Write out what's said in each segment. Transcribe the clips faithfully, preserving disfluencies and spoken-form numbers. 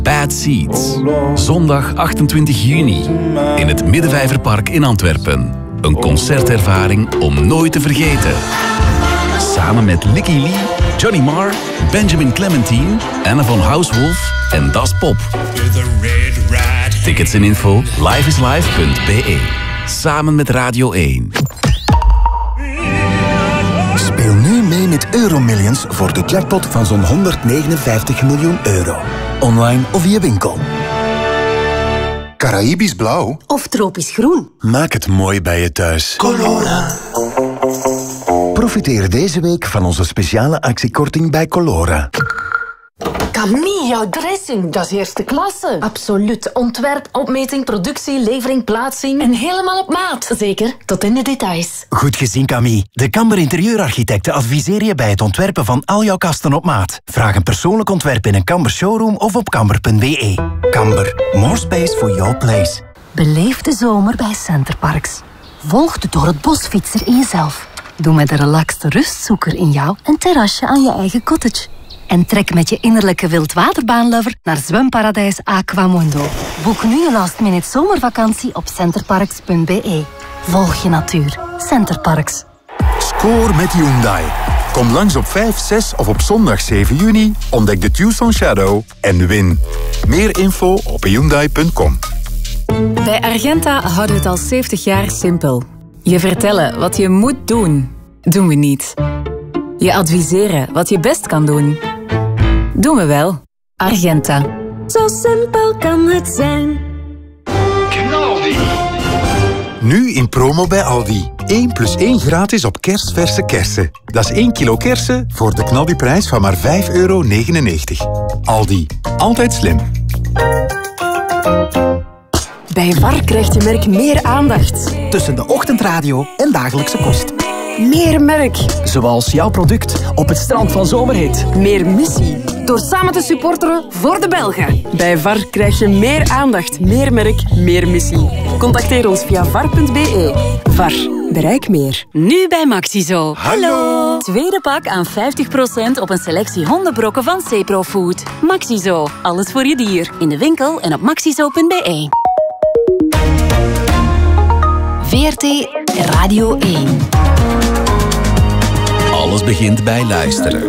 Bad Seeds. Zondag achtentwintig juni in het Middenvijverpark in Antwerpen. Een concertervaring om nooit te vergeten. Samen met Licky Lee, Johnny Marr, Benjamin Clementine, Anne van Housewolf en Das Pop. Tickets en info liveislive punt be. Samen met Radio één. Speel nu mee met Euromillions voor de jackpot van zo'n honderdnegenenvijftig miljoen euro. Online of via winkel. Caraïbisch blauw of tropisch groen. Maak het mooi bij je thuis. Colora. Profiteer deze week van onze speciale actiekorting bij Colora. Camille, jouw dressing, dat is eerste klasse. Absoluut. Ontwerp, opmeting, productie, levering, plaatsing. En helemaal op maat. Zeker, tot in de details. Goed gezien, Camille. De Kamber Interieurarchitecten adviseren je bij het ontwerpen van al jouw kasten op maat. Vraag een persoonlijk ontwerp in een Kamber showroom of op kamber punt be. Kamber, more space for your place. Beleef de zomer bij Centerparks. Volg de door het bos fietser in jezelf. Doe met de relaxte rustzoeker in jou een terrasje aan je eigen cottage. En trek met je innerlijke wildwaterbaanlover naar zwemparadijs Aquamundo. Boek nu een last minute zomervakantie op centerparks punt be. Volg je natuur. Centerparks. Score met Hyundai. Kom langs op vijf, zes of op zondag zeven juni. Ontdek de Tucson Shadow en win. Meer info op hyundai punt com. Bij Argenta houden we het al zeventig jaar simpel. Je vertellen wat je moet doen, doen we niet. Je adviseren wat je best kan doen, doen we wel. Argenta. Zo simpel kan het zijn. Knaldi. Nu in promo bij Aldi. één plus één gratis op kerstverse kersen. Dat is één kilo kersen voor de knaldiprijs van maar vijf euro negenennegentig. Aldi. Altijd slim. Bij V A R krijgt je merk meer aandacht. Tussen de ochtendradio en dagelijkse kost. Meer merk. Zoals jouw product op het strand van Zomerhit. Meer missie. Door samen te supporteren voor de Belgen. Bij V A R krijg je meer aandacht, meer merk, meer missie. Contacteer ons via var punt be. V A R. Bereik meer. Nu bij Maxizo. Hallo. Tweede pak aan vijftig procent op een selectie hondenbrokken van Cepro Food. Maxizo. Alles voor je dier. In de winkel en op maxizo punt be. V R T Radio één. Alles begint bij luisteren.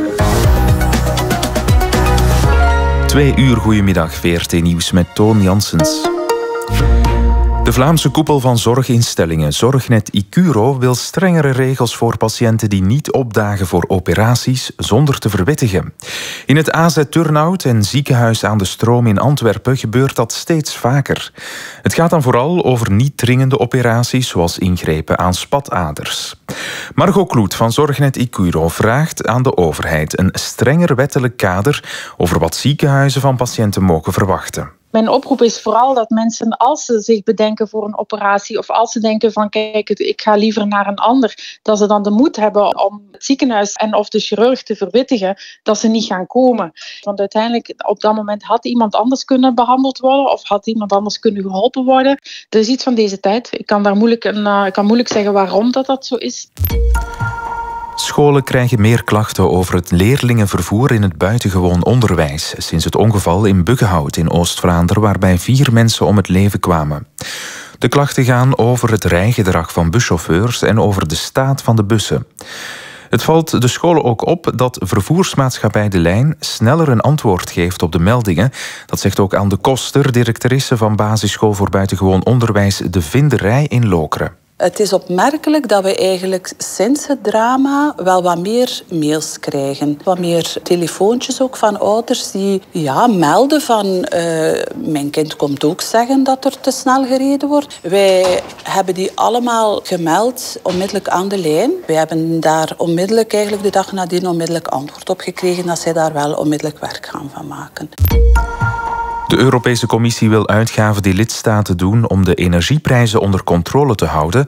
Twee uur goedemiddag, V R T Nieuws met Toon Janssens. De Vlaamse koepel van zorginstellingen Zorgnet Icuro wil strengere regels voor patiënten die niet opdagen voor operaties zonder te verwittigen. In het A Z Turnhout en ziekenhuis aan de Stroom in Antwerpen gebeurt dat steeds vaker. Het gaat dan vooral over niet dringende operaties zoals ingrepen aan spataders. Margot Kloet van Zorgnet Icuro vraagt aan de overheid een strenger wettelijk kader over wat ziekenhuizen van patiënten mogen verwachten. Mijn oproep is vooral dat mensen, als ze zich bedenken voor een operatie of als ze denken van kijk, ik ga liever naar een ander, dat ze dan de moed hebben om het ziekenhuis en of de chirurg te verwittigen dat ze niet gaan komen. Want uiteindelijk op dat moment had iemand anders kunnen behandeld worden of had iemand anders kunnen geholpen worden. Dat is iets van deze tijd. Ik kan daar moeilijk, een, uh, ik kan moeilijk zeggen waarom dat, dat zo is. Scholen krijgen meer klachten over het leerlingenvervoer in het buitengewoon onderwijs sinds het ongeval in Buggenhout in Oost-Vlaanderen waarbij vier mensen om het leven kwamen. De klachten gaan over het rijgedrag van buschauffeurs en over de staat van de bussen. Het valt de scholen ook op dat vervoersmaatschappij De Lijn sneller een antwoord geeft op de meldingen. Dat zegt ook Anne de Koster, directrice van basisschool voor buitengewoon onderwijs De Vinderij in Lokeren. Het is opmerkelijk dat we eigenlijk sinds het drama wel wat meer mails krijgen. Wat meer telefoontjes ook van ouders die ja, melden van uh, mijn kind komt ook zeggen dat er te snel gereden wordt. Wij hebben die allemaal gemeld onmiddellijk aan de lijn. Wij hebben daar onmiddellijk eigenlijk de dag nadien onmiddellijk antwoord op gekregen dat zij daar wel onmiddellijk werk gaan van maken. De Europese Commissie wil uitgaven die lidstaten doen om de energieprijzen onder controle te houden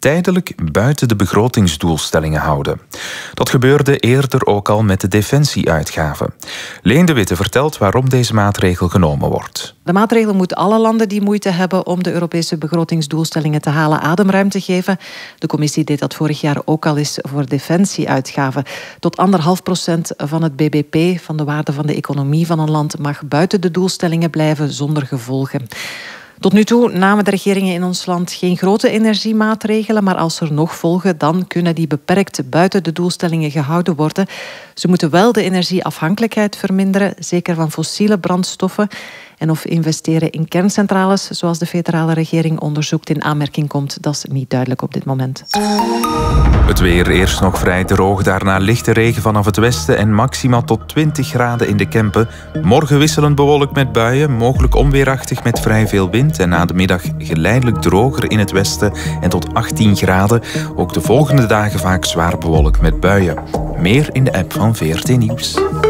tijdelijk buiten de begrotingsdoelstellingen houden. Dat gebeurde eerder ook al met de defensieuitgaven. Leen de Witte vertelt waarom deze maatregel genomen wordt. De maatregel moet alle landen die moeite hebben om de Europese begrotingsdoelstellingen te halen ademruimte geven. De commissie deed dat vorig jaar ook al eens voor defensieuitgaven. Tot anderhalf procent van het B B P, van de waarde van de economie van een land, mag buiten de doelstellingen blijven zonder gevolgen. Tot nu toe namen de regeringen in ons land geen grote energiemaatregelen, maar als er nog volgen, dan kunnen die beperkt buiten de doelstellingen gehouden worden. Ze moeten wel de energieafhankelijkheid verminderen, zeker van fossiele brandstoffen. En of investeren in kerncentrales, zoals de federale regering onderzoekt, in aanmerking komt, dat is niet duidelijk op dit moment. Het weer eerst nog vrij droog, daarna lichte regen vanaf het westen en maxima tot twintig graden in de Kempen. Morgen wisselend bewolkt met buien, mogelijk onweerachtig met vrij veel wind en na de middag geleidelijk droger in het westen en tot achttien graden. Ook de volgende dagen vaak zwaar bewolkt met buien. Meer in de app van V R T Nieuws.